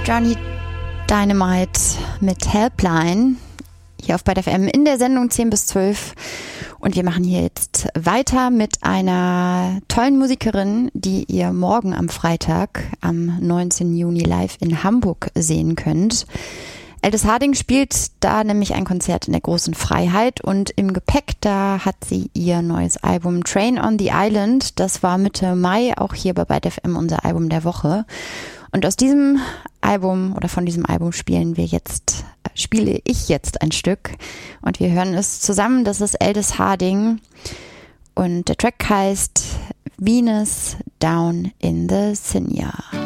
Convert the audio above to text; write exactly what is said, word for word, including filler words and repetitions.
Johnny Dynamite mit Helpline hier auf Byte F M in der Sendung zehn bis zwölf. Und wir machen hier jetzt weiter mit einer tollen Musikerin, die ihr morgen am Freitag, am neunzehnten Juni live in Hamburg sehen könnt. Aldis Harding spielt da nämlich ein Konzert in der Großen Freiheit und im Gepäck, da hat sie ihr neues Album Train on the Island. Das war Mitte Mai auch hier bei Byte F M unser Album der Woche. Und aus diesem Album oder von diesem Album spielen wir jetzt, spiele ich jetzt ein Stück und wir hören es zusammen. Das ist Aldis Harding und der Track heißt Venus Down in the Senya.